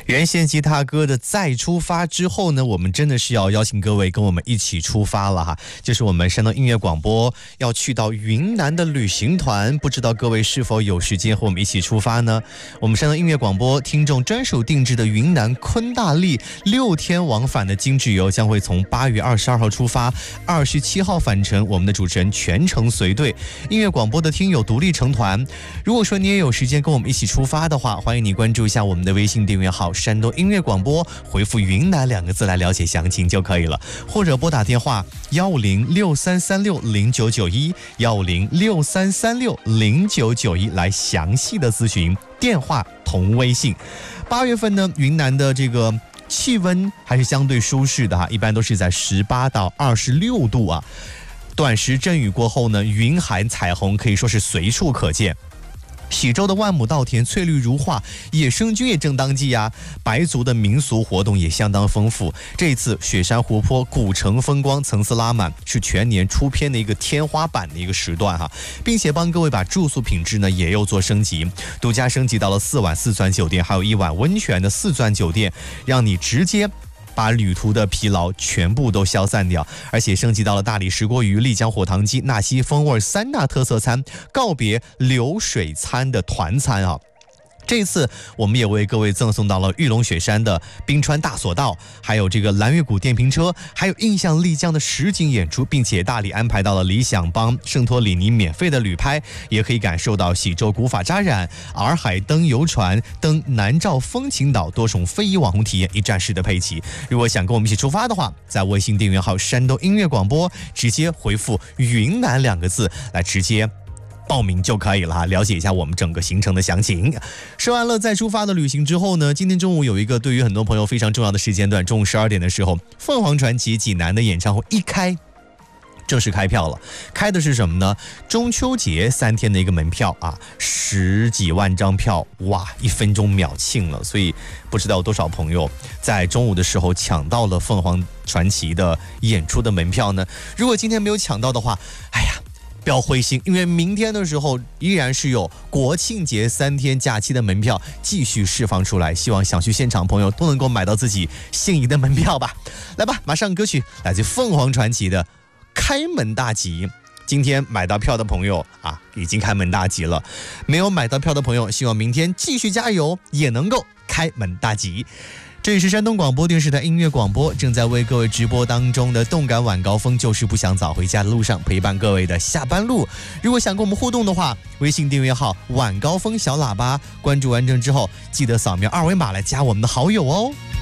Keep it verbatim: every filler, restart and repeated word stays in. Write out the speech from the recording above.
原先吉他哥的再出发之后呢，我们真的是要邀请各位跟我们一起出发了哈。就是我们山东音乐广播要去到云南的旅行团，不知道各位是否有时间和我们一起出发呢？我们山东音乐广播听众专属定制的云南昆大利六天往返的精致游将会从八月二十二号出发，二十七号返程。我们的主持人全程随队，音乐广播的听友独立成团。如果说你也有时间跟我们一起出发的话，欢迎你关注一下我们的微信订阅号山东音乐广播，回复云南两个字来了解详情就可以了，或者拨打电话幺五零六三三六零九九一幺五零六三三六零九九一来详细的咨询，电话同微信。八月份呢，云南的这个气温还是相对舒适的哈，一般都是在十八到二十六度啊。短时阵雨过后呢，云海彩虹可以说是随处可见。喜洲的万亩稻田翠绿如画，野生菌也正当季啊，白族的民俗活动也相当丰富。这一次雪山湖泊古城风光层次拉满，是全年出片的一个天花板的一个时段哈，并且帮各位把住宿品质呢也有做升级，独家升级到了四晚四钻酒店，还有一晚温泉的四钻酒店，让你直接把旅途的疲劳全部都消散掉，而且升级到了大理石锅鱼、丽江火塘鸡、纳西风味三大特色餐，告别流水餐的团餐啊。这次我们也为各位赠送到了玉龙雪山的冰川大索道，还有这个蓝月谷电瓶车，还有印象丽江的实景演出，并且大理安排到了理想邦圣托里尼免费的旅拍，也可以感受到喜洲古法扎染、洱海登游船、登南诏风情岛多种非遗网红体验一站式的配齐。如果想跟我们一起出发的话，在微信订阅号山东音乐广播直接回复云南两个字来直接报名就可以了哈，了解一下我们整个行程的详情。说完了再出发的旅行之后呢，今天中午有一个对于很多朋友非常重要的时间段，中午十二点的时候，凤凰传奇济南的演唱会一开，正式开票了。开的是什么呢？中秋节三天的一个门票啊，十几万张票，哇，一分钟秒罄了。所以不知道有多少朋友在中午的时候抢到了凤凰传奇的演出的门票呢？如果今天没有抢到的话，哎呀，不要灰心，因为明天的时候依然是有国庆节三天假期的门票继续释放出来，希望想去现场朋友都能够买到自己心仪的门票吧。来吧，马上歌曲来自凤凰传奇的开门大吉。今天买到票的朋友啊，已经开门大吉了，没有买到票的朋友，希望明天继续加油，也能够开门大吉。这里是山东广播电视台音乐广播，正在为各位直播当中的动感晚高峰，就是不想早回家的路上，陪伴各位的下班路。如果想跟我们互动的话，微信订阅号晚高峰小喇叭，关注完成之后，记得扫描二维码来加我们的好友哦。